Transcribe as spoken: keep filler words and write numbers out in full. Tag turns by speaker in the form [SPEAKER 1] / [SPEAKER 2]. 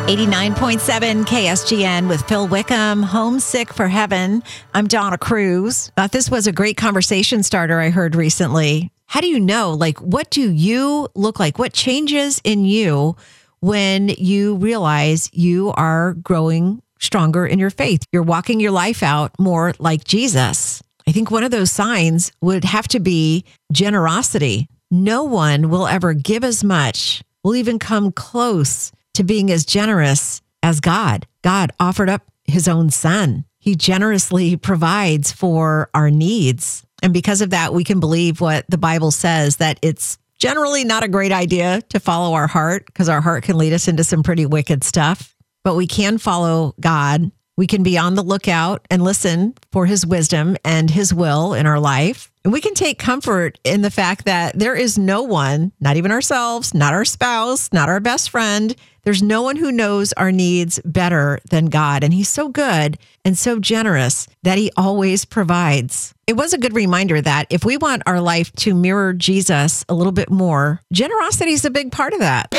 [SPEAKER 1] eighty-nine point seven K S G N with Phil Wickham, Homesick for Heaven. I'm Donna Cruz. Thought this was a great conversation starter I heard recently. How do you know, like, what do you look like? What changes in you when you realize you are growing stronger in your faith? You're walking your life out more like Jesus. I think one of those signs would have to be generosity. No one will ever give as much, will even come close to being as generous as God. God offered up his own son. He generously provides for our needs. And because of that, we can believe what the Bible says, that it's generally not a great idea to follow our heart, because our heart can lead us into some pretty wicked stuff. But we can follow God. We can be on the lookout and listen for his wisdom and his will in our life. And we can take comfort in the fact that there is no one, not even ourselves, not our spouse, not our best friend. There's no one who knows our needs better than God. And he's so good and so generous that he always provides. It was a good reminder that if we want our life to mirror Jesus a little bit more, generosity is a big part of that.